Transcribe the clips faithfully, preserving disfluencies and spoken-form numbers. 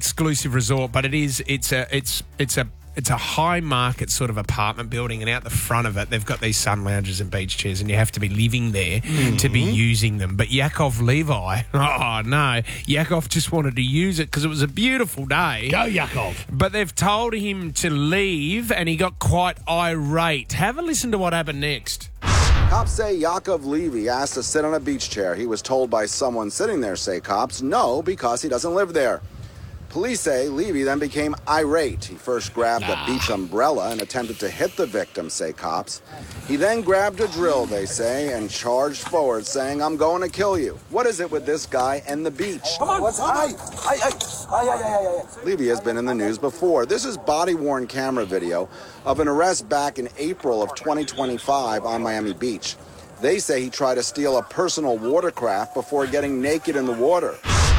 exclusive resort, but it is. It's a. It's it's a. It's a high market sort of apartment building, and out the front of it, they've got these sun lounges and beach chairs, and you have to be living there mm-hmm. to be using them. But Yakov Levi, oh no, Yakov just wanted to use it because it was a beautiful day. Go Yakov! But they've told him to leave, and he got quite irate. Have a listen to what happened next. Cops say Yakov Levy asked to sit on a beach chair. He was told by someone sitting there, say cops, no, because he doesn't live there. Police say Levy then became irate. He first grabbed a beach umbrella and attempted to hit the victim, say cops. He then grabbed a drill, they say, and charged forward, saying, I'm going to kill you. What is it with this guy and the beach? Come on, what's on? Levy has been in the news before. This is body-worn camera video of an arrest back in April of twenty twenty-five on Miami Beach. They say he tried to steal a personal watercraft before getting naked in the water.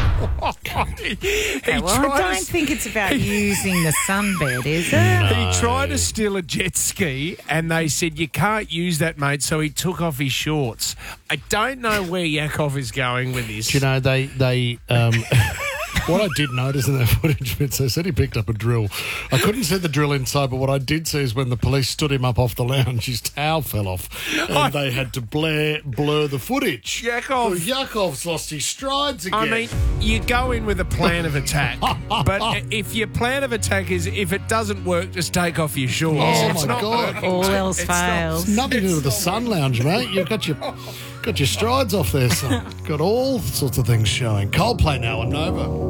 Okay, well, I don't think it's about using the sunbed, is it? No. He tried to steal a jet ski, and they said, you can't use that, mate, so he took off his shorts. I don't know where Yakov is going with this. Do you know, they... they um, what I did notice in that footage, Vince, they said he picked up a drill. I couldn't see the drill inside, but what I did see is when the police stood him up off the lounge, his towel fell off, and I, they had to blur, blur the footage. Yakov. So Yakov's lost his strides again. I mean, you go in with a plan of attack, but if your plan of attack is if it doesn't work, just take off your shorts. Oh, it's my not God. working. All else it's fails. Not, Nothing to do with the sun lounge, mate. You've got your, got your strides off there, son. Got all sorts of things showing. Coldplay now on Nova.